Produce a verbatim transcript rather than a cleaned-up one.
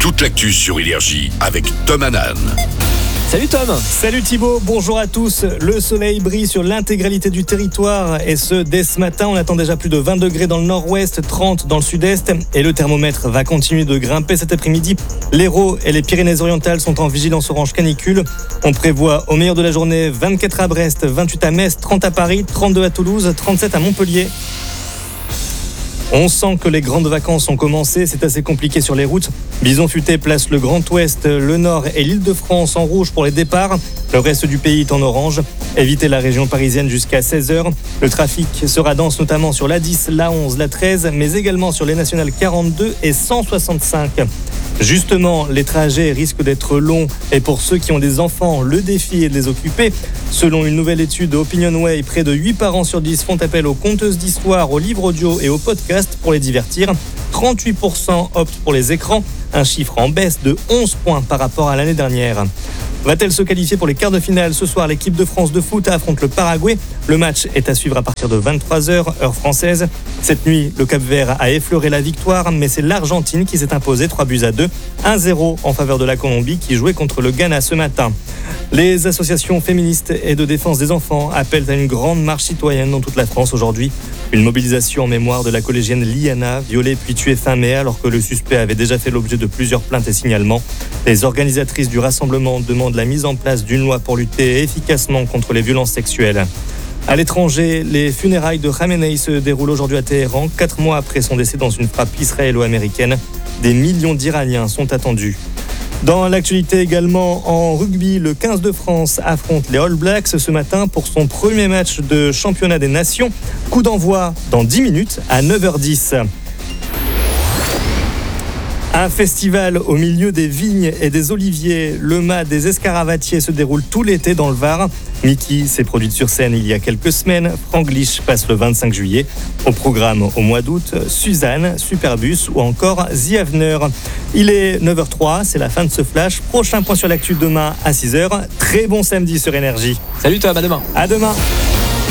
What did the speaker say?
Toute l'actu sur Énergie avec Tom Hanan. Salut Tom. Salut Thibaut, bonjour à tous. Le soleil brille sur l'intégralité du territoire et ce dès ce matin. On attend déjà plus de vingt degrés dans le nord-ouest, trente dans le sud-est et le thermomètre va continuer de grimper cet après-midi. L'Hérault et les Pyrénées-Orientales sont en vigilance orange canicule. On prévoit au meilleur de la journée vingt-quatre à Brest, vingt-huit à Metz, trente à Paris, trente-deux à Toulouse, trente-sept à Montpellier. On sent que les grandes vacances ont commencé, c'est assez compliqué sur les routes. Bison Futé place le Grand Ouest, le Nord et l'Île-de-France en rouge pour les départs. Le reste du pays est en orange. Évitez la région parisienne jusqu'à seize heures. Le trafic sera dense notamment sur l'A dix, l'A onze, l'A treize, mais également sur les nationales quarante-deux et cent soixante-cinq. Justement, les trajets risquent d'être longs et pour ceux qui ont des enfants, le défi est de les occuper. Selon une nouvelle étude Opinionway, près de huit parents sur dix font appel aux conteuses d'histoire, aux livres audio et aux podcasts pour les divertir. trente-huit pour cent optent pour les écrans, un chiffre en baisse de onze points par rapport à l'année dernière. Va-t-elle se qualifier pour les quarts de finale ? Ce soir, l'équipe de France de foot affronte le Paraguay. Le match est à suivre à partir de vingt-trois heures, heure française. Cette nuit, le Cap-Vert a effleuré la victoire, mais c'est l'Argentine qui s'est imposée trois buts à deux, un zéro en faveur de la Colombie qui jouait contre le Ghana ce matin. Les associations féministes et de défense des enfants appellent à une grande marche citoyenne dans toute la France aujourd'hui. Une mobilisation en mémoire de la collégienne Liana, violée puis tuée fin mai alors que le suspect avait déjà fait l'objet de plusieurs plaintes et signalements. Les organisatrices du rassemblement demandent la mise en place d'une loi pour lutter efficacement contre les violences sexuelles. À l'étranger, les funérailles de Khamenei se déroulent aujourd'hui à Téhéran, quatre mois après son décès dans une frappe israélo-américaine. Des millions d'Iraniens sont attendus. Dans l'actualité également, en rugby, le quinze de France affronte les All Blacks ce matin pour son premier match de championnat des nations. Coup d'envoi dans dix minutes à neuf heures dix. Un festival au milieu des vignes et des oliviers, le mât des Escaravatiers se déroule tout l'été dans le Var. Mickey s'est produite sur scène il y a quelques semaines. Franglish passe le vingt-cinq juillet. Au programme au mois d'août, Suzanne, Superbus ou encore The Avener. Il est neuf heures trois, c'est la fin de ce flash. Prochain point sur l'actu demain à six heures. Très bon samedi sur Énergie. Salut Tom, à demain. À demain.